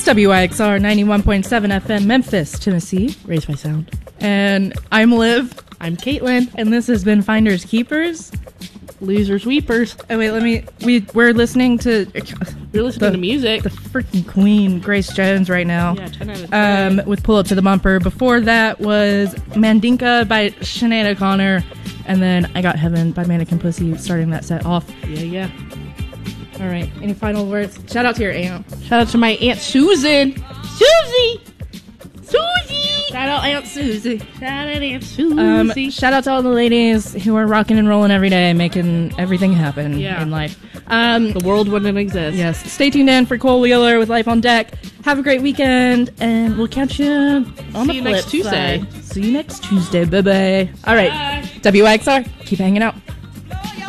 WIXR 91.7 FM, Memphis, Tennessee. Raised by sound. And I'm Liv. I'm Caitlin. And this has been Finders Keepers. Losers Weepers. Oh, wait, we're listening to... We're listening to music. The freaking queen, Grace Jones, right now. Yeah, 10 out of 10. With Pull Up to the Bumper. Before that was Mandinka by Sinead O'Connor. And then I Got Heaven by Mannequin Pussy, starting that set off. Yeah. All right, any final words? Shout out to your aunt. Shout out to my Aunt Susan. Susie! Shout out Aunt Susie. Shout out Aunt Susie. Shout out to all the ladies who are rocking and rolling every day, making everything happen in life. The world wouldn't exist. Yes. Stay tuned in for Cole Wheeler with Life on Deck. Have a great weekend, and we'll catch you on the flip next Tuesday. side. See you next Tuesday. Bye-bye. All right. WIXR, keep hanging out.